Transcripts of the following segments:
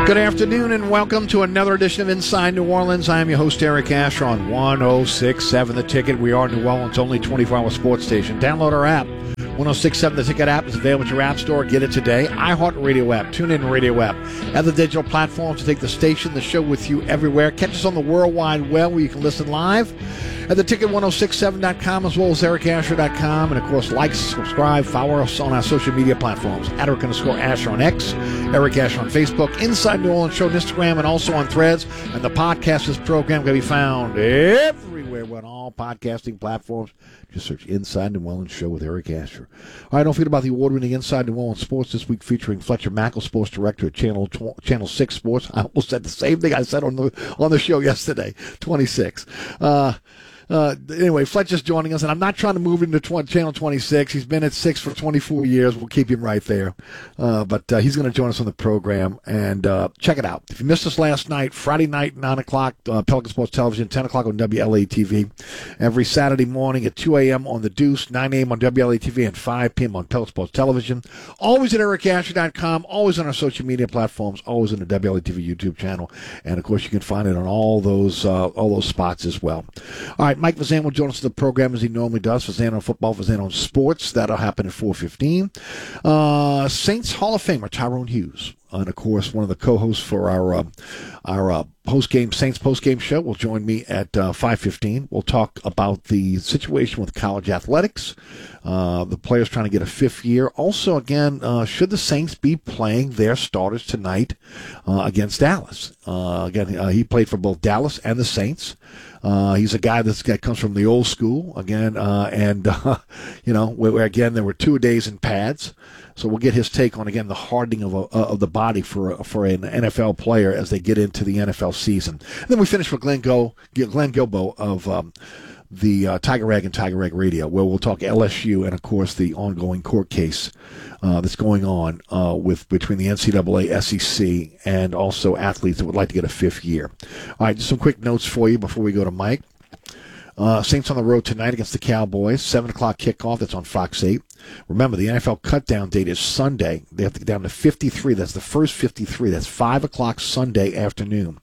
Good afternoon and welcome to another edition of Inside New Orleans. I am your host, Eric Asher, on 106.7 The Ticket. We are New Orleans' only 24-hour sports station. Download our app. 106.7 The Ticket app is available at your app store. Get it today. iHeartRadio app, TuneIn Radio app, other digital platforms to take the station, the show with you everywhere. Catch us on the World Wide Web where you can listen live at theticket1067.com as well as ericasher.com. And, of course, like, subscribe, follow us on our social media platforms. At Eric_Asher on X, Eric Asher on Facebook, Inside New Orleans Show on Instagram, and also on Threads. And the podcast of this program can be found everywhere on all podcasting platforms. Just search Inside New Orleans Show with Eric Asher. All right, don't forget about the award-winning Inside New Orleans Sports this week featuring Fletcher Mackel, Sports Director at Channel 6 Sports. I almost said the same thing I said on the show yesterday, 26. Anyway, Fletcher's joining us, and I'm not trying to move into Channel 26. He's been at 6 for 24 years. We'll keep him right there. But he's going to join us on the program, and check it out. If you missed us last night, Friday night, 9 o'clock, Pelican Sports Television, 10 o'clock on WLA-TV. Every Saturday morning at 2 a.m. on The Deuce, 9 a.m. on WLA-TV, and 5 p.m. on Pelican Sports Television. Always at ericasher.com, always on our social media platforms, always on the WLA-TV YouTube channel. And, of course, you can find it on all those spots as well. All right. Mike Vazan will join us in the program as he normally does. Vazan on football, Vazan on sports. That'll happen at 4:15. Saints Hall of Famer Tyrone Hughes, and of course one of the co-hosts for our Saints post-game show, will join me at 5:15. We'll talk about the situation with college athletics, the players trying to get a fifth year. Also, again, should the Saints be playing their starters tonight against Dallas? He played for both Dallas and the Saints. He's a guy that comes from the old school again, where again there were 2 days in pads. So we'll get his take on again the hardening of the body for an NFL player as they get into the NFL season. And then we finish with Glenn Guilbeau of the Tiger Rag and Tiger Rag Radio, where we'll talk LSU and of course the ongoing court case that's going on between the NCAA, SEC, and also athletes that would like to get a fifth year. All right, just some quick notes for you before we go to Mike. Saints on the road tonight against the Cowboys, 7 o'clock kickoff. That's on Fox 8. Remember, the NFL cut-down date is Sunday. They have to get down to 53. That's the first 53. That's 5 o'clock Sunday afternoon.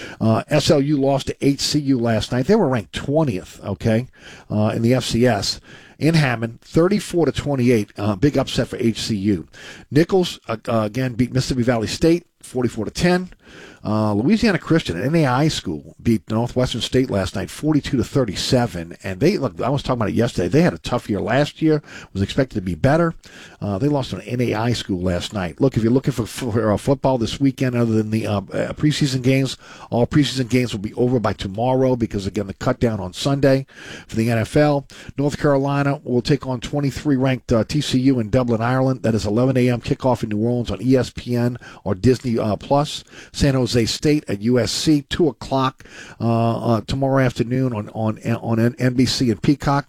SLU lost to HCU last night. They were ranked 20th, in the FCS. In Hammond, 34-28. Big upset for HCU. Nichols, again, beat Mississippi Valley State, 44-10. Louisiana Christian, an NAI school, beat Northwestern State last night, 42-37. And I was talking about it yesterday. They had a tough year last year. Was expected to be better. They lost to an NAI school last night. Look, if you're looking for football this weekend, other than the preseason games, all preseason games will be over by tomorrow because, again, the cut down on Sunday for the NFL. North Carolina will take on 23-ranked TCU in Dublin, Ireland. That is 11 a.m. kickoff in New Orleans on ESPN or Disney Plus. San Jose State at USC, 2 o'clock tomorrow afternoon on NBC and Peacock.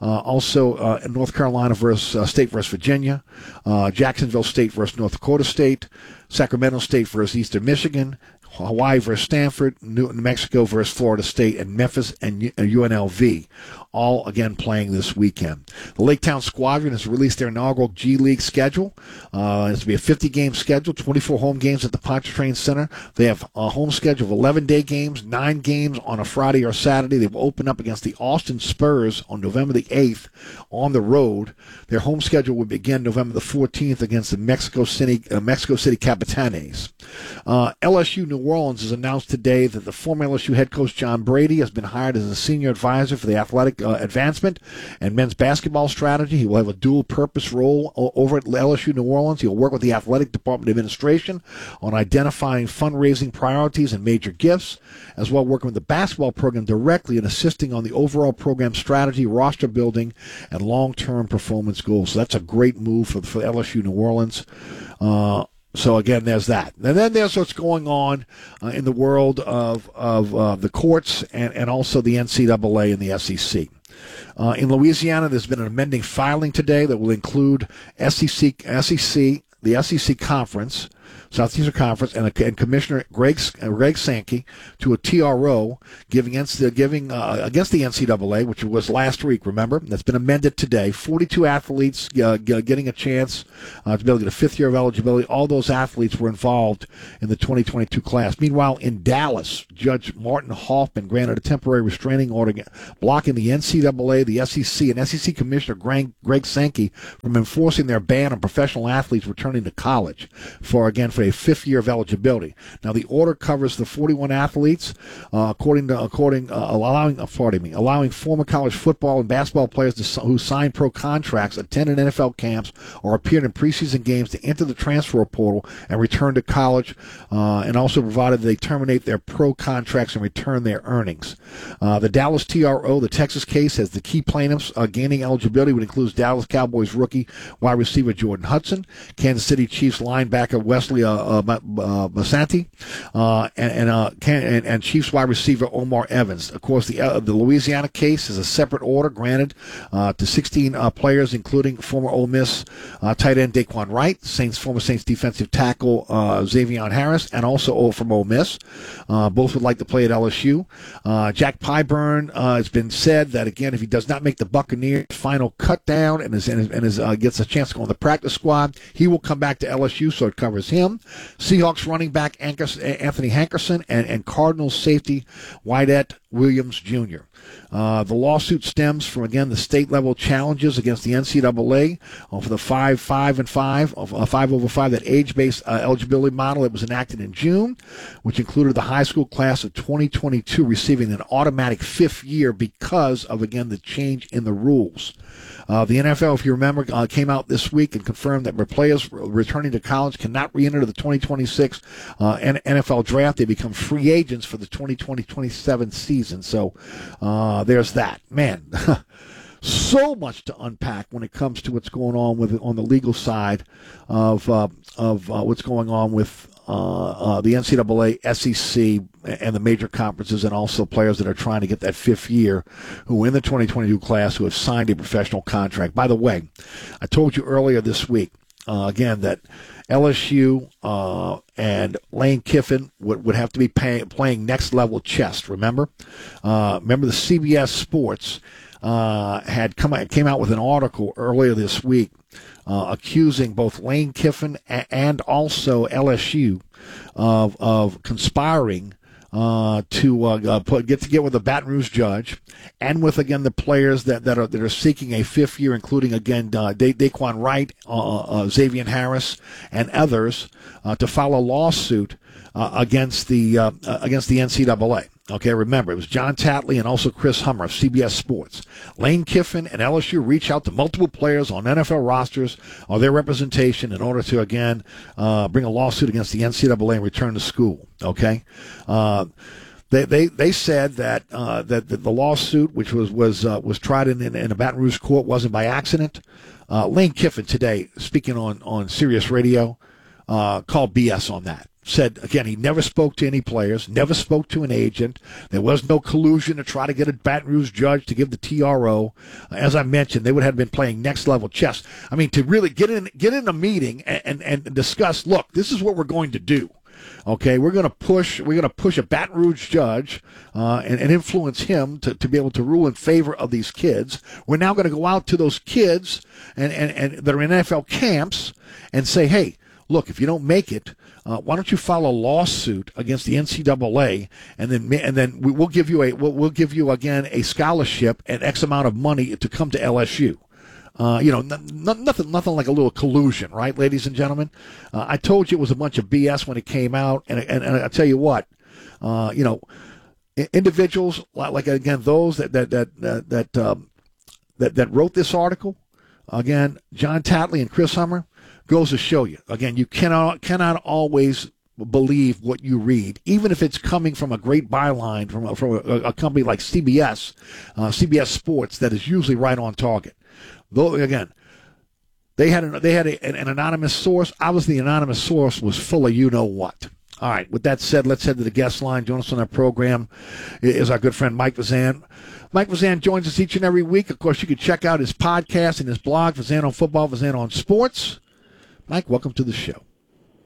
Also, North Carolina State versus Virginia. Jacksonville State versus North Dakota State. Sacramento State versus Eastern Michigan. Hawaii versus Stanford, New Mexico versus Florida State, and Memphis and UNLV, all again playing this weekend. The Lake Town Squadron has released their inaugural G League schedule. It's going to be a 50-game schedule, 24 home games at the Pontchartrain Center. They have a home schedule of 11-day games, 9 games on a Friday or Saturday. They will open up against the Austin Spurs on November the 8th on the road. Their home schedule will begin November the 14th against the Mexico City Capitanes. LSU New Orleans has announced today that the former LSU head coach John Brady has been hired as a senior advisor for the athletic advancement and men's basketball strategy. He will have a dual-purpose role over at LSU New Orleans. He will work with the athletic department administration on identifying fundraising priorities and major gifts, as well working with the basketball program directly and assisting on the overall program strategy, roster building, and long-term performance goals. So that's a great move for LSU New Orleans. So, again, there's that. And then there's what's going on in the world of the courts and also the NCAA and the SEC. In Louisiana, there's been an amending filing today that will include the SEC Conference, Southeastern Conference, and Commissioner Greg Sankey to a TRO giving against the NCAA, which was last week, remember? That's been amended today. 42 athletes getting a chance to be able to get a fifth year of eligibility. All those athletes were involved in the 2022 class. Meanwhile, in Dallas, Judge Martin Hoffman granted a temporary restraining order blocking the NCAA, the SEC, and SEC Commissioner Greg Sankey from enforcing their ban on professional athletes returning to college for a fifth year of eligibility. Now, the order covers the 41 athletes, allowing former college football and basketball players who signed pro contracts, attended NFL camps, or appeared in preseason games to enter the transfer portal and return to college, and also provided they terminate their pro contracts and return their earnings. The Dallas TRO, the Texas case, has the key plaintiffs gaining eligibility, which includes Dallas Cowboys rookie wide receiver Jordan Hudson, Kansas City Chiefs linebacker Wesley Masanti, and Chiefs wide receiver Omar Evans. Of course, the Louisiana case is a separate order granted to 16 players, including former Ole Miss tight end Daquan Wright, former Saints defensive tackle Xavier Harris, and also from Ole Miss. Both would like to play at LSU. Jack Pyburn, it's been said that, again, if he does not make the Buccaneers final cut down and gets a chance to go on the practice squad, he will come back to LSU, so it covers him. Seahawks running back Anthony Hankerson and Cardinals safety Wyatt Williams Jr. The lawsuit stems from, again, the state-level challenges against the NCAA for the 5-over-5, that age-based eligibility model that was enacted in June, which included the high school class of 2022 receiving an automatic fifth year because of, again, the change in the rules. The NFL, if you remember, came out this week and confirmed that players returning to college cannot re-enter the 2026 NFL draft. They become free agents for the 2020-27 season. So there's that. Man, so much to unpack when it comes to what's going on the legal side of what's going on with the NCAA, SEC, and the major conferences, and also players that are trying to get that fifth year who are in the 2022 class who have signed a professional contract. By the way, I told you earlier this week, again, that LSU and Lane Kiffin would have to be playing next level chess. Remember the CBS Sports came out with an article earlier this week accusing both Lane Kiffin and also LSU of conspiring to get with a Baton Rouge judge and with, again, the players that are seeking a fifth year, including, again, Daquan Wright, Xavier Harris, and others, to file a lawsuit against the NCAA. Okay, remember, it was John Tatley and also Chris Hummer of CBS Sports. Lane Kiffin and LSU reach out to multiple players on NFL rosters or their representation in order to, again, bring a lawsuit against the NCAA and return to school. Okay, they said that the lawsuit, which was tried in a Baton Rouge court, wasn't by accident. Lane Kiffin today, speaking on Sirius Radio, called BS on that. Said, again, he never spoke to any players, never spoke to an agent. There was no collusion to try to get a Baton Rouge judge to give the TRO. As I mentioned, they would have been playing next level chess. I mean, to really get in a meeting and discuss, look, this is what we're going to do. Okay, we're going to push a Baton Rouge judge and influence him to be able to rule in favor of these kids. We're now going to go out to those kids and that are in NFL camps and say, hey, look, if you don't make it, why don't you file a lawsuit against the NCAA, and then we'll give you again a scholarship and X amount of money to come to LSU. Nothing like a little collusion, right, ladies and gentlemen? I told you it was a bunch of BS when it came out, and I tell you what, individuals like again those that wrote this article, again, John Tatley and Chris Hummer, goes to show you, again, you cannot always believe what you read, even if it's coming from a great byline from a company like CBS Sports that is usually right on target. Though, again, they had an anonymous source. Obviously, the anonymous source was full of you-know-what. All right, with that said, let's head to the guest line. Joining us on our program is our good friend Mike Vazan. Mike Vazan joins us each and every week. Of course, you can check out his podcast and his blog, Vazan on Football, Vazan on Sports. Mike, welcome to the show.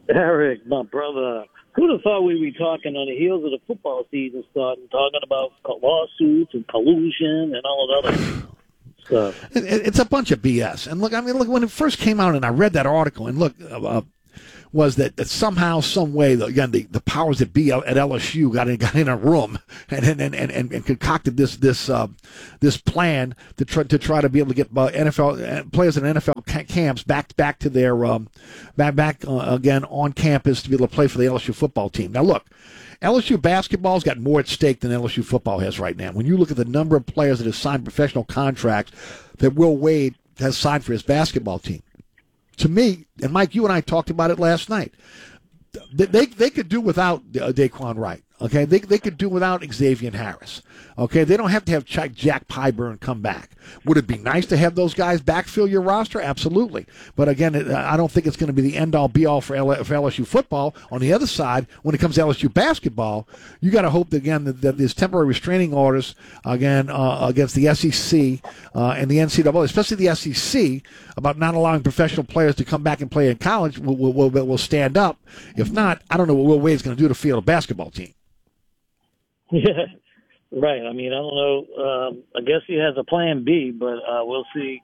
Eric, my brother. Who'd have thought we'd be talking on the heels of the football season starting, talking about lawsuits and collusion and all of that other stuff? It's a bunch of BS. And look, when it first came out and I read that article, and look, was that somehow, some way, again, the powers that be at LSU got in a room and concocted this plan to try to be able to get NFL players in NFL camps back to their back again on campus to be able to play for the LSU football team. Now look, LSU basketball's got more at stake than LSU football has right now. When you look at the number of players that have signed professional contracts that Will Wade has signed for his basketball team. To me, and Mike, you and I talked about it last night, they could do without Daquan Wright. Okay, they could do without Xavier Harris. Okay, they don't have to have Jack Pyburn come back. Would it be nice to have those guys backfill your roster? Absolutely. But again, I don't think it's going to be the end-all, be-all for LSU football. On the other side, when it comes to LSU basketball, you got to hope that, again, that these temporary restraining orders, again, against the SEC and the NCAA, especially the SEC, about not allowing professional players to come back and play in college will stand up. If not, I don't know what Will Wade's going to do to field a basketball team. Yeah, right. I mean, I don't know. I guess he has a plan B, but we'll see.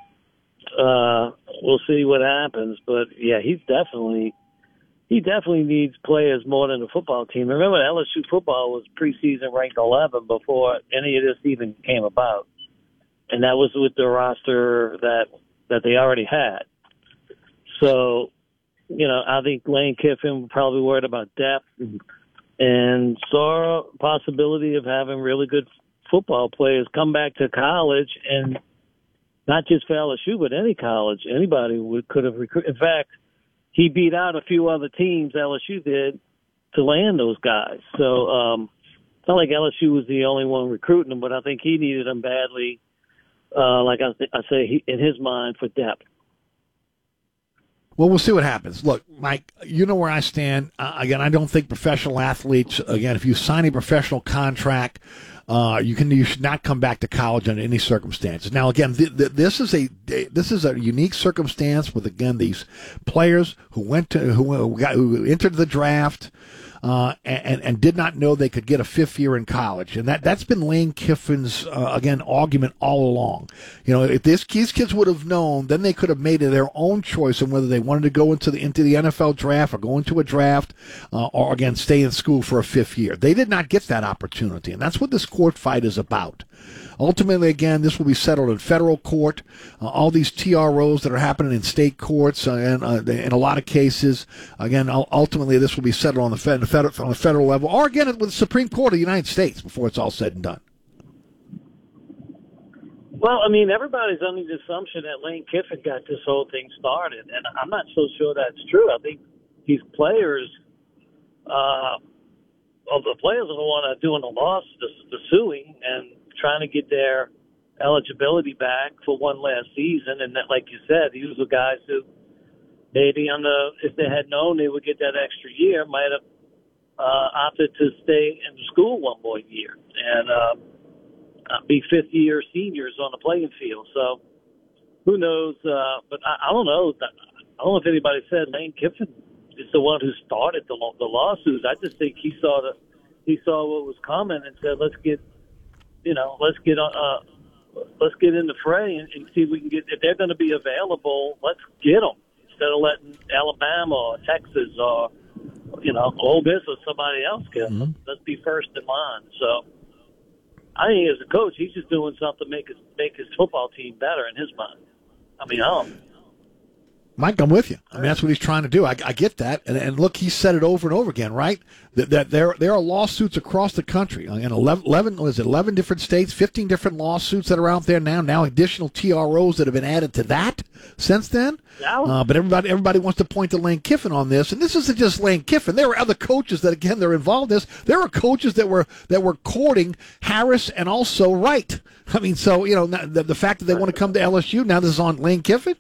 We'll see what happens. But yeah, he definitely needs players more than the football team. Remember, LSU football was preseason ranked 11 before any of this even came about, and that was with the roster that they already had. So, I think Lane Kiffin probably worried about depth and saw a possibility of having really good football players come back to college, and not just for LSU, but any college. Anybody could have recruited. In fact, he beat out a few other teams, LSU did, to land those guys. So it's not like LSU was the only one recruiting them, but I think he needed them badly, like I say, in his mind, for depth. Well, we'll see what happens. Look, Mike, you know where I stand. Again, I don't think professional athletes, again, if you sign a professional contract, you should not come back to college under any circumstances. Now, again, this is a unique circumstance with, again, these players who entered the draft. And did not know they could get a fifth year in college. And that's been Lane Kiffin's, again, argument all along. If these kids would have known, then they could have made their own choice on whether they wanted to go into the NFL draft or go into a draft or, again, stay in school for a fifth year. They did not get that opportunity. And that's what this court fight is about. Ultimately, again, this will be settled in federal court. All these TROs that are happening in state courts, and in a lot of cases, again, ultimately this will be settled on the federal level, or again with the Supreme Court of the United States before it's all said and done. Well, I mean, everybody's under the assumption that Lane Kiffin got this whole thing started, and I'm not so sure that's true. I think these players, the players are the one that are doing the suing, and trying to get their eligibility back for one last season. And that, like you said, these were guys who maybe if they had known they would get that extra year, might have opted to stay in school one more year and be fifth-year seniors on the playing field. So who knows? But I don't know. I don't know if anybody said Lane Kiffin is the one who started the lawsuits. I just think he saw what was coming and said, let's get in the fray and see if we can get, if they're going to be available, let's get them instead of letting Alabama or Texas or, Ole Miss or somebody else get them. Mm-hmm. Let's be first in line. So I think as a coach, he's just doing something to make his football team better in his mind. I mean, Mike, I'm with you. I mean, that's what he's trying to do. I get that. And look, he said it over and over again, right? That there are lawsuits across the country. In 11 different states, 15 different lawsuits that are out there now. Now additional TROs that have been added to that since then. But everybody wants to point to Lane Kiffin on this. And this isn't just Lane Kiffin. There were other coaches that, again, they're involved in this. There are coaches that were courting Harris and also Wright. I mean, so, the fact that they want to come to LSU, now this is on Lane Kiffin?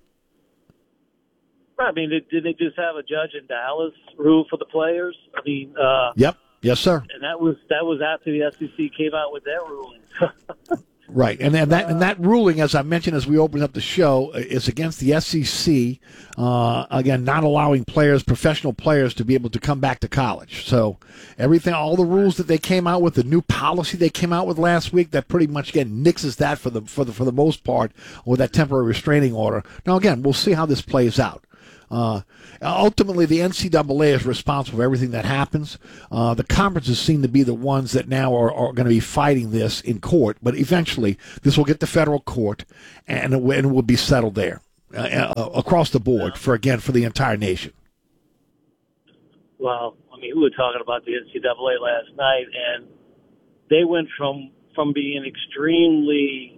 I mean, did they just have a judge in Dallas rule for the players? I mean, yep, yes, sir. And that was after the SEC came out with their ruling. Right, and that ruling, as I mentioned as we opened up the show, is against the SEC. Again, not allowing professional players, to be able to come back to college. So everything, all the rules that they came out with, the new policy they came out with last week, that pretty much again nixes that for the most part with that temporary restraining order. Now again, we'll see how this plays out. Ultimately, the NCAA is responsible for everything that happens. The conferences seem to be the ones that now are going to be fighting this in court, but eventually this will get to federal court, and it will be settled there across the board for the entire nation. Well, I mean, we were talking about the NCAA last night, and they went from being extremely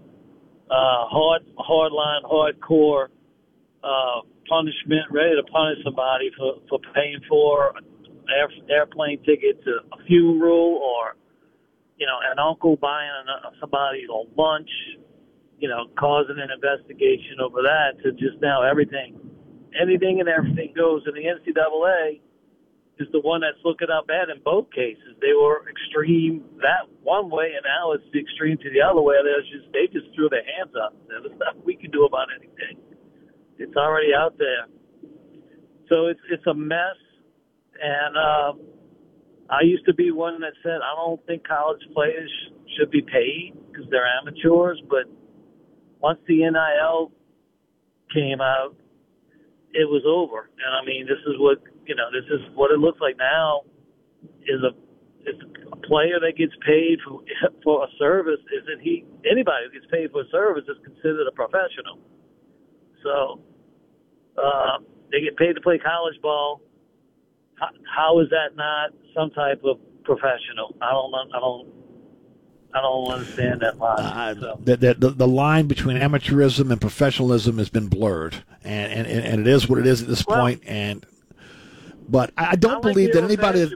hardcore punishment, ready to punish somebody for paying for airplane ticket to a funeral, or an uncle buying somebody a lunch, causing an investigation over that, to just now anything and everything goes. And the NCAA is the one that's looking out bad in both cases. They were extreme that one way, and now it's the extreme to the other way. They just threw their hands up. There's nothing we can do about anything. It's already out there. So it's a mess. And I used to be one that said, I don't think college players should be paid because they're amateurs. But once the NIL came out, it was over. And I mean, this is what it looks like now is a player that gets paid for a service. Anybody who gets paid for a service is considered a professional. So they get paid to play college ball. How is that not some type of professional? I don't understand that line. The line between amateurism and professionalism has been blurred, and it is what it is at this point. But I don't believe that anybody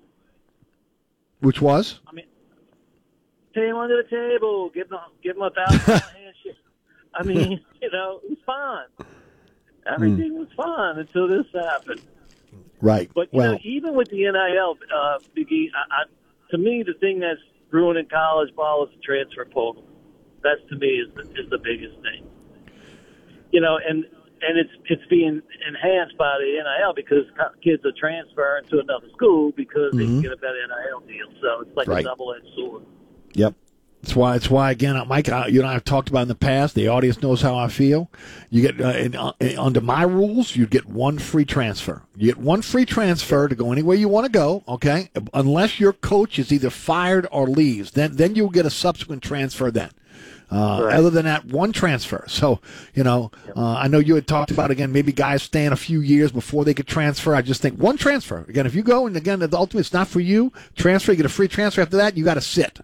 which was. I mean, take him under the table, give him $1,000 handshake. I mean, it was fine. Everything was fine until this happened. Right. But even with the NIL, Biggie, to me, the thing that's ruining college ball is the transfer portal. That to me is the biggest thing. And it's being enhanced by the NIL because kids are transferring to another school because they can get a better NIL deal. So it's like a double-edged sword. Yep. That's why again, Mike, you and I have talked about in the past. The audience knows how I feel. You get under my rules, you get one free transfer. You get one free transfer to go anywhere you want to go. Okay, unless your coach is either fired or leaves, then you'll get a subsequent transfer. Then, other than that, one transfer. So I know you had talked about again maybe guys staying a few years before they could transfer. I just think one transfer. Again, if you go and again the ultimate it's not for you. Transfer, you get a free transfer. After that, you got to sit.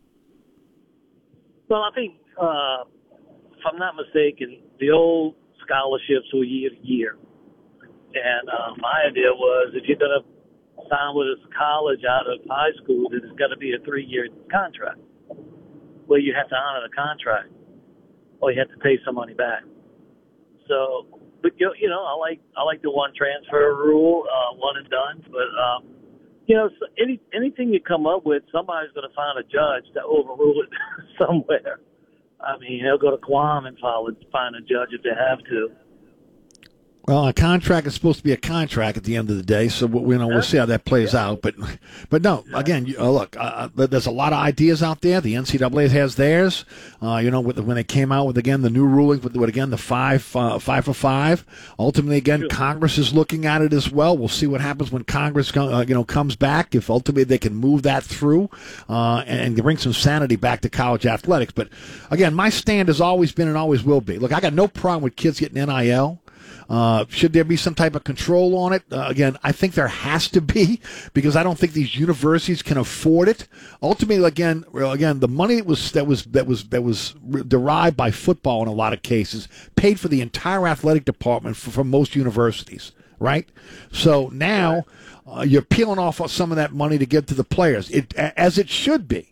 Well, I think, if I'm not mistaken, the old scholarships were year to year. And my idea was if you're going to sign with a college out of high school, then it's got to be a 3-year contract where you have to honor the contract or you have to pay some money back. So, but, I like the one transfer rule, one and done. But, so anything you come up with, somebody's going to find a judge to overrule it somewhere. I mean, they'll go to Guam and find a judge if they have to. Well, a contract is supposed to be a contract at the end of the day, so we'll see how that plays out. But no, again, look, there's a lot of ideas out there. The NCAA has theirs. When they came out with again the new ruling with again the 5 for 5. Ultimately, again, Congress is looking at it as well. We'll see what happens when Congress comes back. If ultimately they can move that through and bring some sanity back to college athletics. But again, my stand has always been and always will be. Look, I got no problem with kids getting NIL. Should there be some type of control on it? Again, I think there has to be because I don't think these universities can afford it. Ultimately, again, the money that was derived by football in a lot of cases paid for the entire athletic department for most universities, right? So now you're peeling off some of that money to give to the players, as it should be.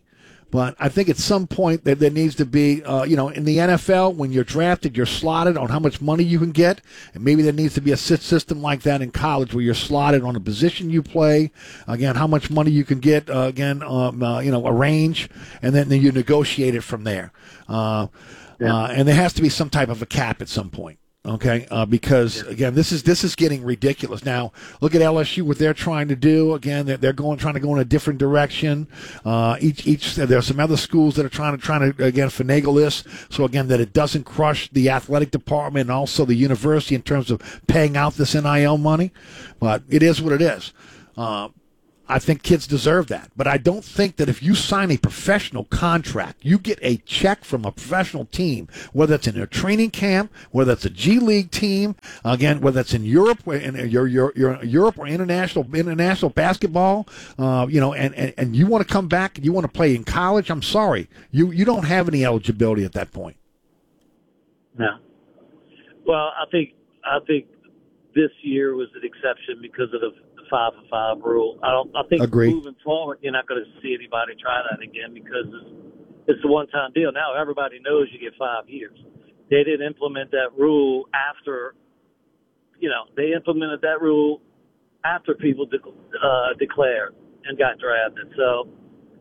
But I think at some point that there needs to be, in the NFL, when you're drafted, you're slotted on how much money you can get. And maybe there needs to be a system like that in college where you're slotted on a position you play. Again, how much money you can get, a range, and then you negotiate it from there. And there has to be some type of a cap at some point. Okay, because again, this is getting ridiculous. Now, look at LSU, what they're trying to do. Again, they're trying to go in a different direction. There's some other schools that are trying to again finagle this, so again that it doesn't crush the athletic department and also the university in terms of paying out this NIL money. But it is what it is. I think kids deserve that. But I don't think that if you sign a professional contract, you get a check from a professional team, whether it's in a training camp, whether it's a G League team, again, whether it's in Europe, in Europe or international basketball, and you want to come back and you want to play in college, I'm sorry. You don't have any eligibility at that point. No. Well, I think this year was an exception because of the 5-for-5 rule. I think Agreed. Moving forward, you're not going to see anybody try that again because it's a one-time deal. Now everybody knows you get 5 years. They didn't implement that rule after, they implemented that rule after people declared and got drafted. So,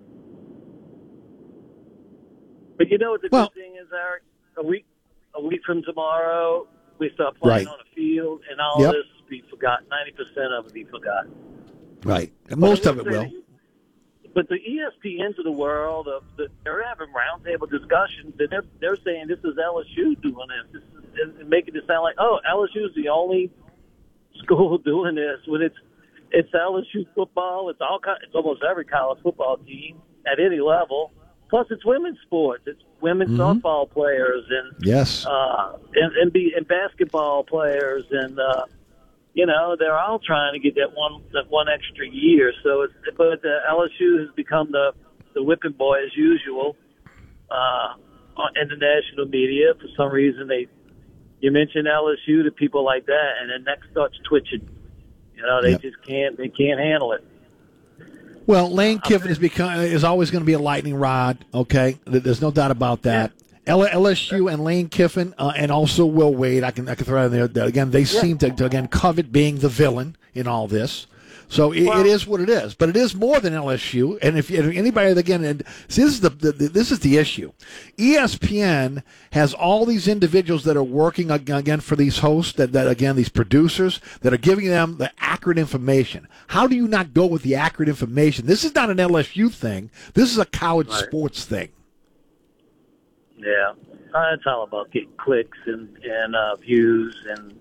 but you know what the good thing is, Eric? A week from tomorrow, we start playing on a field, and all this will be forgotten. 90% of it will be forgotten. Right. And most of it will. But the ESPNs of the world, they're having roundtable discussions, and they're saying this is LSU doing this. This is making it sound like, LSU is the only school doing this. When it's LSU football, it's almost every college football team at any level. Plus, it's women's sports. It's women's softball players and and basketball players, and they're all trying to get that one extra year. So, but LSU has become the whipping boy as usual in the national media. For some reason, you mention LSU to people like that, and their neck starts twitching. They just can't handle it. Well, Lane Kiffin is always going to be a lightning rod. Okay, there's no doubt about that. LSU and Lane Kiffin and also Will Wade. I can throw in there again. They seem to again covet being the villain in all this. So it is what it is, but it is more than LSU. And if anybody again, and see, this is the issue. ESPN has all these individuals that are working again for these hosts, that again these producers that are giving them the accurate information. How do you not go with the accurate information? This is not an LSU thing. This is a college sports thing. Yeah, it's all about getting clicks and views and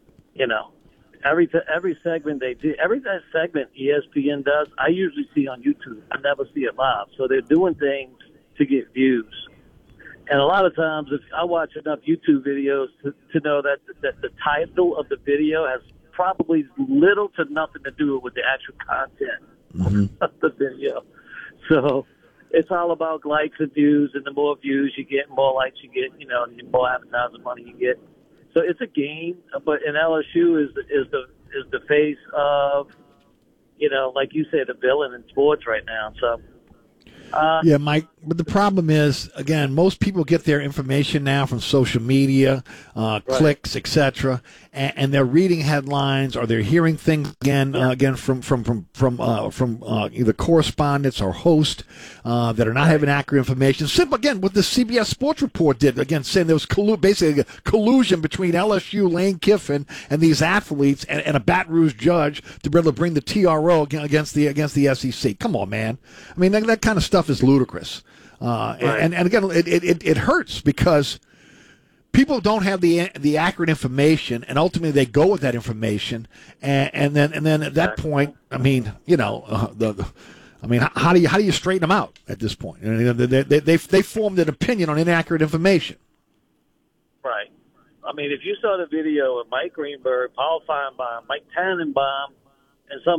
Every segment they do, every segment ESPN does, I usually see on YouTube. I never see it live. So they're doing things to get views. And a lot of times, if I watch enough YouTube videos to know that the title of the video has probably little to nothing to do with the actual content of the video. So it's all about likes and views, and the more views you get, more likes you get, the more advertising money you get. So it's a game, but LSU is the face of, like you said, the villain in sports right now. So. Yeah, Mike, but the problem is, again, most people get their information now from social media, clicks, etc., and they're reading headlines or they're hearing things again from either correspondents or hosts that are not having accurate information. Simple, again, what the CBS Sports Report did, again, saying there was basically a collusion between LSU, Lane Kiffin, and these athletes and a Baton Rouge judge to be able to bring the TRO against the SEC. Come on, man. I mean, that kind of stuff is ludicrous. And again, it hurts because people don't have the accurate information, and ultimately they go with that information, and then at that point, I mean, how do you straighten them out at this point? They formed an opinion on inaccurate information. Right. I mean, if you saw the video of Mike Greenberg, Paul Feinbaum, Mike Tannenbaum, and some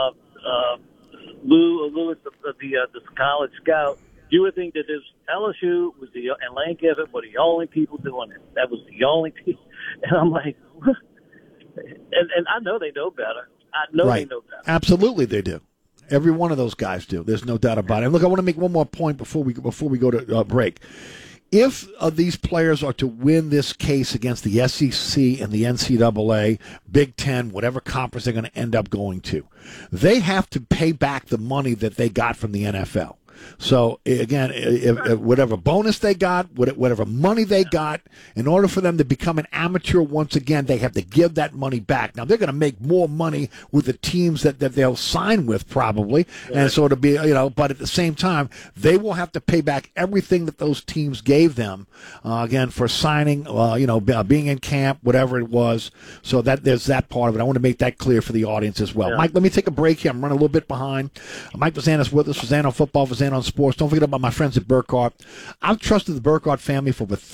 Lewis, the college scout, you would think that this LSU and Lane Kiffin were the only people doing it. That was the only people. And I'm like, and I know they know better. I know they know better. Absolutely they do. Every one of those guys do. There's no doubt about it. And look, I want to make one more point before we go to break. If these players are to win this case against the SEC and the NCAA, Big Ten, whatever conference they're going to end up going to, they have to pay back the money that they got from the NFL. So, again, if whatever bonus they got, whatever money they got, in order for them to become an amateur once again, they have to give that money back. Now, they're going to make more money with the teams that they'll sign with probably, and so it'll be, but at the same time, they will have to pay back everything that those teams gave them, again, for signing, being in camp, whatever it was. So that there's that part of it. I want to make that clear for the audience as well. Yeah. Mike, let me take a break here. I'm running a little bit behind. Mike Fazan with us, Fazan on Football, Fazan on Sports. Don't forget about my friends at Burkhardt. I've trusted the Burkhardt family for over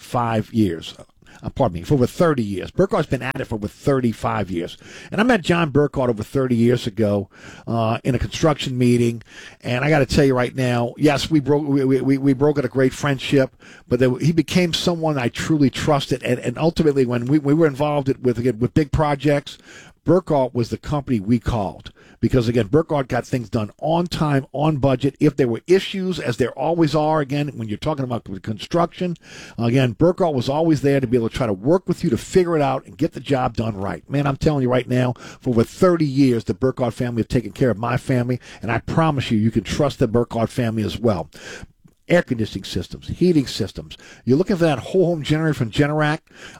35 years. For over 30 years. Burkhardt's been at it for over 35 years. And I met John Burkhardt over 30 years ago in a construction meeting. And I got to tell you right now, yes, we broke at a great friendship, but he became someone I truly trusted. And ultimately, when we were involved with big projects, Burkhardt was the company we called. Because, again, Burkhardt got things done on time, on budget. If there were issues, as there always are, again, when you're talking about construction, again, Burkhardt was always there to be able to try to work with you to figure it out and get the job done right. Man, I'm telling you right now, for over 30 years, the Burkhardt family have taken care of my family, and I promise you can trust the Burkhardt family as well. Air conditioning systems, heating systems. You're looking for that whole home generator from Generac.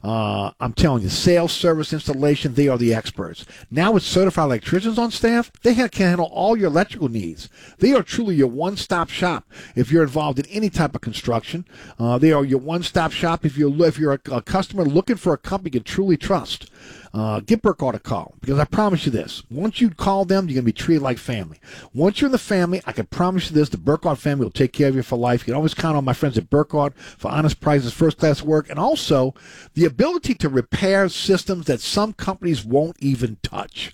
I'm telling you, sales, service, installation, they are the experts. Now with certified electricians on staff, they can handle all your electrical needs. They are truly your one-stop shop if you're involved in any type of construction. They are your one-stop shop if you're a customer looking for a company you can truly trust. Give Burkhardt a call, because I promise you this. Once you call them, you're going to be treated like family. Once you're in the family, I can promise you this, the Burkhardt family will take care of you for life. You can always count on my friends at Burkhardt for honest prices, first-class work, and also the ability to repair systems that some companies won't even touch.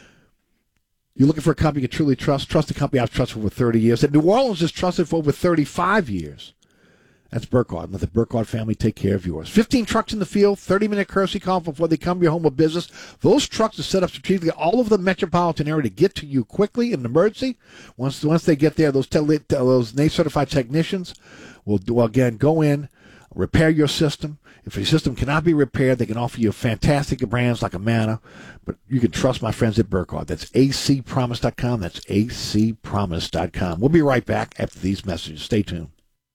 You're looking for a company you can truly trust. Trust the company I've trusted for over 30 years. And New Orleans has trusted for over 35 years. That's Burkhardt. Let the Burkhardt family take care of yours. 15 trucks in the field, 30-minute courtesy call before they come to your home or business. Those trucks are set up strategically all over the metropolitan area to get to you quickly in an emergency. Once they get there, those NACE-certified technicians will, again, go in, repair your system. If your system cannot be repaired, they can offer you fantastic brands like Amana. But you can trust my friends at Burkhardt. That's acpromise.com. That's acpromise.com. We'll be right back after these messages. Stay tuned.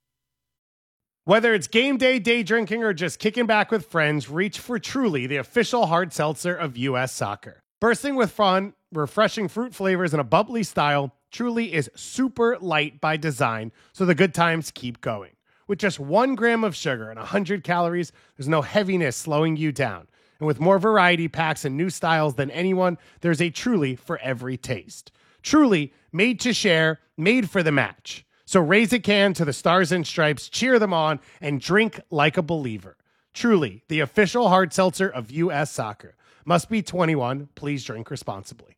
Whether it's game day, day drinking, or just kicking back with friends, reach for Truly, the official hard seltzer of U.S. Soccer. Bursting with fun, refreshing fruit flavors, and a bubbly style, Truly is super light by design, so the good times keep going. With just 1 gram of sugar and 100 calories, there's no heaviness slowing you down. And with more variety packs and new styles than anyone, there's a Truly for every taste. Truly, made to share, made for the match. So raise a can to the Stars and Stripes, cheer them on, and drink like a believer. Truly, the official hard seltzer of U.S. Soccer. Must be 21. Please drink responsibly.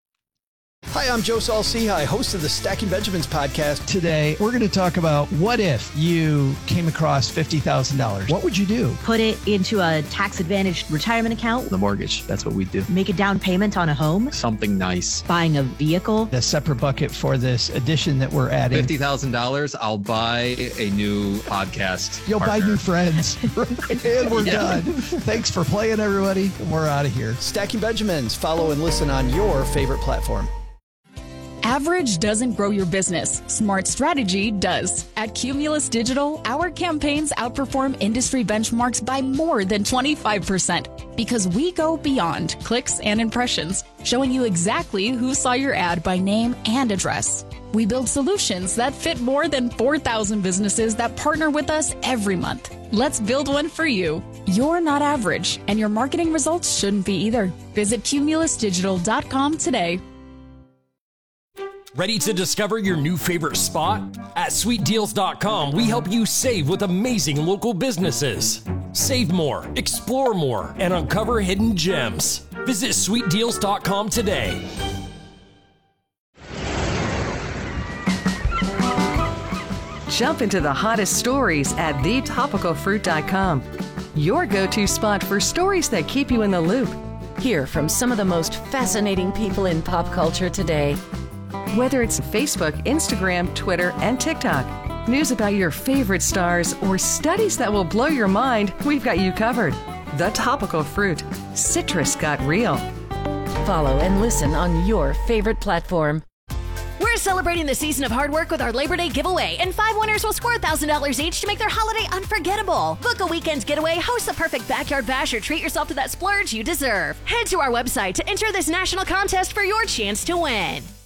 Hi, I'm Joe Saul-Sehy, host of the Stacking Benjamins podcast. Today, we're going to talk about what if you came across $50,000? What would you do? Put it into a tax-advantaged retirement account. The mortgage, that's what we do. Make a down payment on a home. Something nice. Buying a vehicle. A separate bucket for this addition that we're adding. $50,000, I'll buy a new podcast You'll partner. buy new friends. And we're done. Thanks for playing, everybody. We're out of here. Stacking Benjamins. Follow and listen on your favorite platform. Average doesn't grow your business. Smart strategy does. At Cumulus Digital, our campaigns outperform industry benchmarks by more than 25% because we go beyond clicks and impressions, showing you exactly who saw your ad by name and address. We build solutions that fit more than 4,000 businesses that partner with us every month. Let's build one for you. You're not average, and your marketing results shouldn't be either. Visit cumulusdigital.com today. Ready to discover your new favorite spot? At sweetdeals.com, we help you save with amazing local businesses. Save more, explore more, and uncover hidden gems. Visit sweetdeals.com today. Jump into the hottest stories at thetopicalfruit.com. Your go-to spot for stories that keep you in the loop. Hear from some of the most fascinating people in pop culture today. Whether it's Facebook, Instagram, Twitter, and TikTok, news about your favorite stars, or studies that will blow your mind, we've got you covered. The Topical Fruit. Citrus got real. Follow and listen on your favorite platform. We're celebrating the season of hard work with our Labor Day giveaway, and 5 winners will score $1,000 each to make their holiday unforgettable. Book a weekend's getaway, host the perfect backyard bash, or treat yourself to that splurge you deserve. Head to our website to enter this national contest for your chance to win.